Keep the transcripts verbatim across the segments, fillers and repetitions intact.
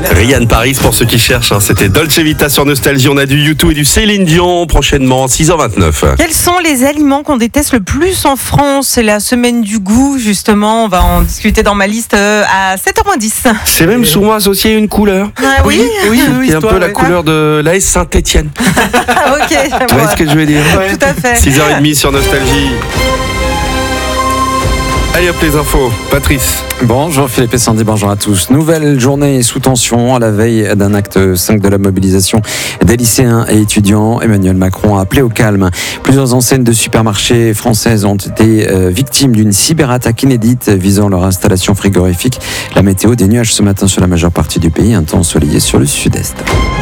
Ryan Paris pour ceux qui cherchent, hein. C'était Dolce Vita sur Nostalgie. On a du U deux et du Céline Dion prochainement, six heures vingt-neuf. Quels sont les aliments qu'on déteste le plus en France? C'est la semaine du goût, justement. On va en discuter dans ma liste à sept heures moins dix. C'est même souvent associé à une couleur. Ah oui, oui, oui, c'est un toi, peu la ouais. couleur de l'A S Saint-Etienne. Ah, ok, Tu vois ce que je veux dire? ouais. Tout à fait. six heures trente sur Nostalgie. Allez hop, les infos. Patrice. Bonjour Philippe et Sandy, bonjour à tous. Nouvelle journée sous tension à la veille d'un acte cinq de la mobilisation des lycéens et étudiants. Emmanuel Macron a appelé au calme. Plusieurs enseignes de supermarchés françaises ont été euh, victimes d'une cyberattaque inédite visant leur installation frigorifique. La météo, des nuages ce matin sur la majeure partie du pays, un temps ensoleillé sur le sud-est.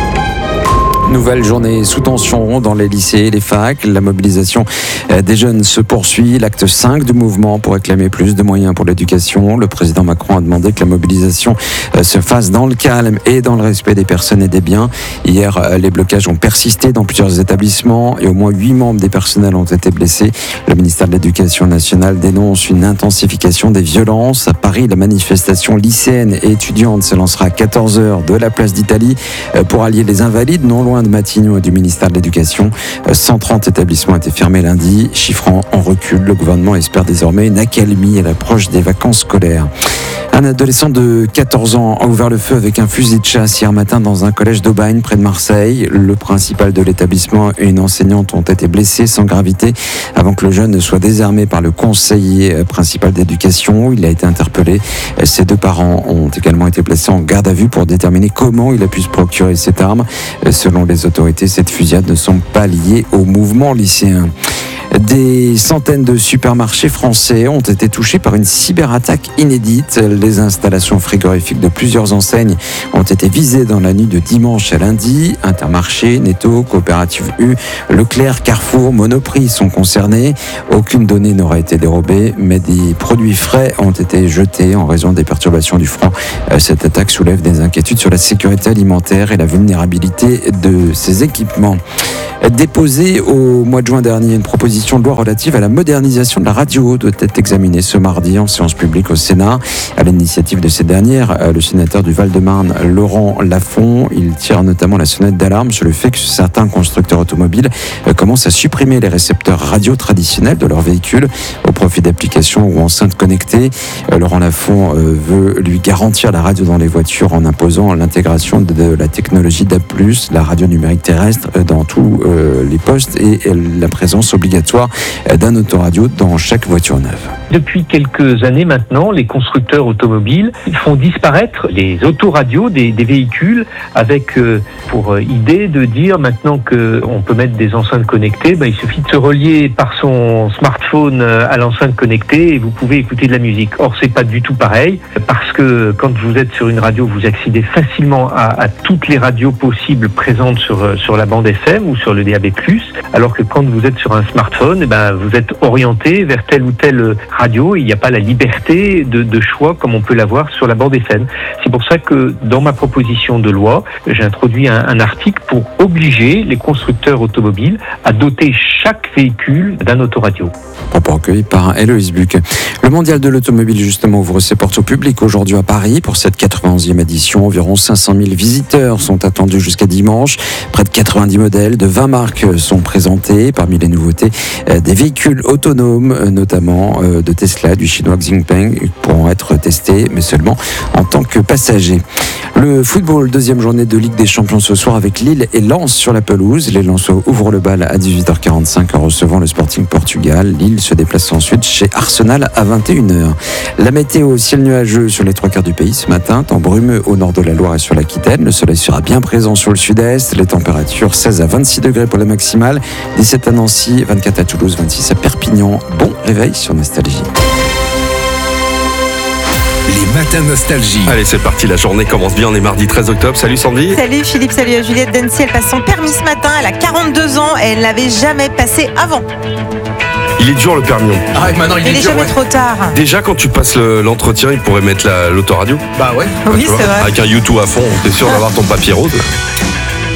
Nouvelle journée sous tension dans les lycées et les facs. La mobilisation des jeunes se poursuit. L'acte cinq du mouvement pour réclamer plus de moyens pour l'éducation. Le président Macron a demandé que la mobilisation se fasse dans le calme et dans le respect des personnes et des biens. Hier, les blocages ont persisté dans plusieurs établissements et au moins huit membres des personnels ont été blessés. Le ministère de l'Éducation nationale dénonce une intensification des violences. À Paris, la manifestation lycéenne et étudiante se lancera à quatorze heures de la place d'Italie pour allier les Invalides, non loin de Matignon et du ministère de l'Éducation. cent trente établissements étaient fermés lundi, chiffrant en recul. Le gouvernement espère désormais une accalmie à l'approche des vacances scolaires. Un adolescent de quatorze ans a ouvert le feu avec un fusil de chasse hier matin dans un collège d'Aubagne près de Marseille. Le principal de l'établissement et une enseignante ont été blessés sans gravité avant que le jeune ne soit désarmé par le conseiller principal d'éducation. Il a été interpellé. Ses deux parents ont également été placés en garde à vue pour déterminer comment il a pu se procurer cette arme. Selon les autorités, cette fusillade ne semble pas liée au mouvement lycéen. Des centaines de supermarchés français ont été touchés par une cyberattaque inédite. Les installations frigorifiques de plusieurs enseignes ont été visées dans la nuit de dimanche à lundi. Intermarché, Netto, Coopérative U, Leclerc, Carrefour, Monoprix sont concernés. Aucune donnée n'aura été dérobée, mais des produits frais ont été jetés en raison des perturbations du front. Cette attaque soulève des inquiétudes sur la sécurité alimentaire et la vulnérabilité de ces équipements. Déposée au mois de juin dernier, une proposition de loi relative à la modernisation de la radio doit être examinée ce mardi en séance publique au Sénat. À l'initiative de cette dernière, le sénateur du Val-de-Marne, Laurent Lafont, il tire notamment la sonnette d'alarme sur le fait que certains constructeurs automobiles commencent à supprimer les récepteurs radio traditionnels de leurs véhicules au profit d'applications ou enceintes connectées. Laurent Lafont veut lui garantir la radio dans les voitures en imposant l'intégration de la technologie D A B plus, la radio numérique terrestre, dans tous les postes et la présence obligatoire d'un autoradio dans chaque voiture neuve. Depuis quelques années maintenant, les constructeurs automobiles font disparaître les autoradios des, des véhicules avec euh, pour euh, idée de dire maintenant qu'on peut mettre des enceintes connectées, ben, il suffit de se relier par son smartphone à l'enceinte connectée et vous pouvez écouter de la musique. Or, c'est pas du tout pareil parce que quand vous êtes sur une radio, vous accédez facilement à, à toutes les radios possibles présentes sur, sur la bande F M ou sur le D A B plus, alors que quand vous êtes sur un smartphone, eh ben, vous êtes orienté vers telle ou telle radio et il n'y a pas la liberté de, de choix comme on peut l'avoir sur la bande F M. C'est pour ça que dans ma proposition de loi, j'ai introduit un, un article pour obliger les constructeurs automobiles à doter chaque véhicule d'un autoradio. Propos recueillis par Héloïse Buc. Le mondial de l'automobile justement ouvre ses portes au public aujourd'hui à Paris pour cette quatre-vingt-onzième édition. Environ cinq cent mille visiteurs sont attendus jusqu'à dimanche. Près de quatre-vingt-dix modèles de vingt marques sont présentés. Parmi les nouveautés, des véhicules autonomes, notamment de Tesla, du chinois Xpeng, pourront être testés, mais seulement en tant que passagers. Le football, deuxième journée de Ligue des Champions ce soir avec Lille et Lens sur la pelouse. Les Lensois ouvrent le bal à dix-huit heures quarante-cinq en recevant le Sporting Portugal. Lille se déplace ensuite chez Arsenal à vingt et une heures. La météo, ciel nuageux sur les trois quarts du pays ce matin, temps brumeux au nord de la Loire et sur l'Aquitaine. Le soleil sera bien présent sur le sud-est. Les températures seize à vingt-six degrés pour la maximale, dix-sept à Nancy, vingt-quatre à Toulouse, vingt-six à Perpignan. Bon réveil sur Nostalgie. Les matins Nostalgie. Allez, c'est parti, la journée commence bien, on est mardi treize octobre. Salut Sandy. Salut Philippe, salut à Juliette. Dancy, elle passe son permis ce matin, elle a quarante-deux ans et elle l'avait jamais passé avant. Il est dur le permis. Ah, maintenant il, Il est est dur, jamais ouais. trop tard. Déjà quand tu passes le, l'entretien, il pourrait mettre la, l'autoradio. Bah ouais. Oui, Tu vois, c'est vrai. avec un U deux à fond, t'es sûr d'avoir ton papier rose.